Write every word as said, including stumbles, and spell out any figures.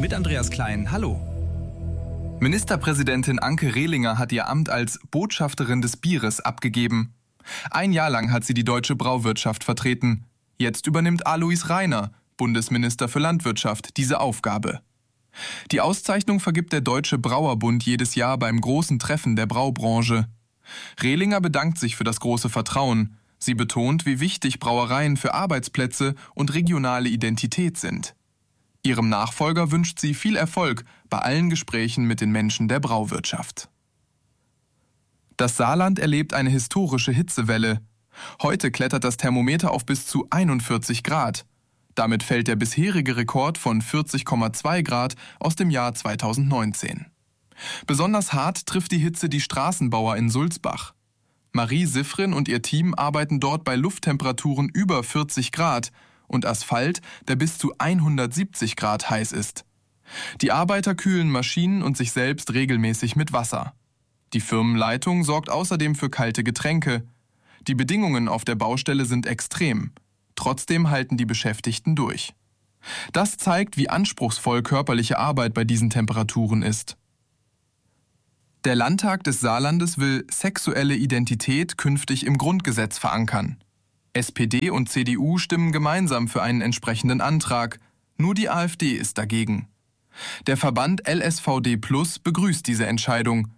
mit Andreas Klein. Hallo. Ministerpräsidentin Anke Rehlinger hat ihr Amt als Botschafterin des Bieres abgegeben. Ein Jahr lang hat sie die deutsche Brauwirtschaft vertreten. Jetzt übernimmt Alois Rainer, Bundesminister für Landwirtschaft, diese Aufgabe. Die Auszeichnung vergibt der Deutsche Brauerbund jedes Jahr beim großen Treffen der Braubranche. Rehlinger bedankt sich für das große Vertrauen. Sie betont, wie wichtig Brauereien für Arbeitsplätze und regionale Identität sind. Ihrem Nachfolger wünscht sie viel Erfolg bei allen Gesprächen mit den Menschen der Brauwirtschaft. Das Saarland erlebt eine historische Hitzewelle. Heute klettert das Thermometer auf bis zu einundvierzig Grad. Damit fällt der bisherige Rekord von vierzig Komma zwei Grad aus dem Jahr zweitausendneunzehn. Besonders hart trifft die Hitze die Straßenbauer in Sulzbach. Marie Siffrin und ihr Team arbeiten dort bei Lufttemperaturen über vierzig Grad und Asphalt, der bis zu hundertsiebzig Grad heiß ist. Die Arbeiter kühlen Maschinen und sich selbst regelmäßig mit Wasser. Die Firmenleitung sorgt außerdem für kalte Getränke. Die Bedingungen auf der Baustelle sind extrem. Trotzdem halten die Beschäftigten durch. Das zeigt, wie anspruchsvoll körperliche Arbeit bei diesen Temperaturen ist. Der Landtag des Saarlandes will sexuelle Identität künftig im Grundgesetz verankern. S P D und C D U stimmen gemeinsam für einen entsprechenden Antrag. Nur die AfD ist dagegen. Der Verband L S V D plus begrüßt diese Entscheidung.